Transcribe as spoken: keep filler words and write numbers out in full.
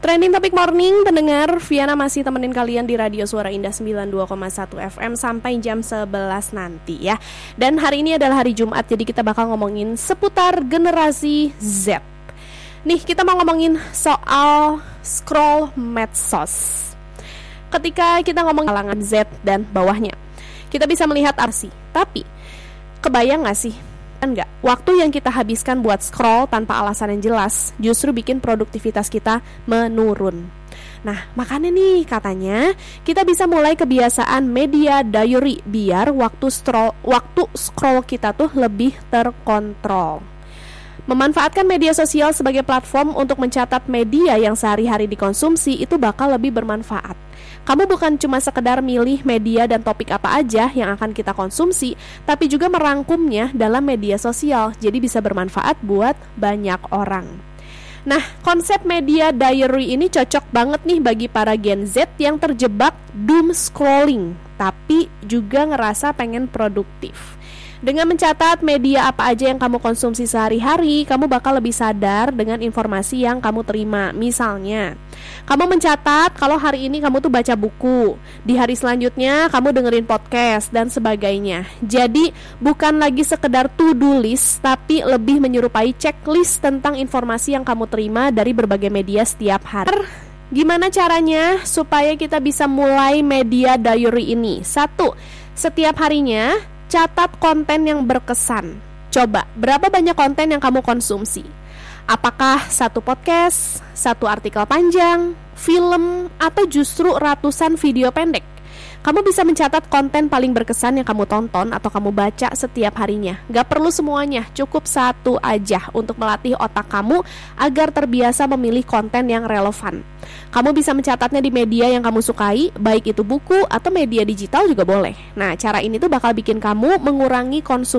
Trending Topic Morning, pendengar, Viana masih temenin kalian di Radio Suara Indah sembilan puluh dua koma satu F M sampai jam sebelas nanti ya. Dan hari ini adalah hari Jumat, jadi kita bakal ngomongin seputar generasi Z. Nih, kita mau ngomongin soal scroll medsos. Ketika kita ngomong kalangan Z dan bawahnya, kita bisa melihat arsi. Tapi, kebayang gak sih? Enggak, waktu yang kita habiskan buat scroll tanpa alasan yang jelas justru bikin produktivitas kita menurun. Nah, makanya nih katanya kita bisa mulai kebiasaan media diary biar waktu scroll waktu scroll kita tuh lebih terkontrol. Memanfaatkan media sosial sebagai platform untuk mencatat media yang sehari-hari dikonsumsi itu bakal lebih bermanfaat. Kamu bukan cuma sekedar milih media dan topik apa aja yang akan kita konsumsi, tapi juga merangkumnya dalam media sosial, jadi bisa bermanfaat buat banyak orang. Nah, konsep media diary ini cocok banget nih bagi para Gen Z yang terjebak doom scrolling, tapi juga ngerasa pengen produktif. Dengan mencatat media apa aja yang kamu konsumsi sehari-hari, kamu bakal lebih sadar dengan informasi yang kamu terima. Misalnya, kamu mencatat kalau hari ini kamu tuh baca buku, di hari selanjutnya kamu dengerin podcast, dan sebagainya. Jadi, bukan lagi sekedar to-do list, tapi lebih menyerupai checklist tentang informasi yang kamu terima dari berbagai media setiap hari. Gimana caranya supaya kita bisa mulai media diary ini? Satu, setiap harinya catat konten yang berkesan. Coba, berapa banyak konten yang kamu konsumsi? Apakah satu podcast, satu artikel panjang, film, atau justru ratusan video pendek? Kamu bisa mencatat konten paling berkesan yang kamu tonton atau kamu baca setiap harinya. Gak perlu semuanya, cukup satu aja untuk melatih otak kamu agar terbiasa memilih konten yang relevan. Kamu bisa mencatatnya di media yang kamu sukai, baik itu buku atau media digital juga boleh. Nah, cara ini tuh bakal bikin kamu mengurangi konsumsi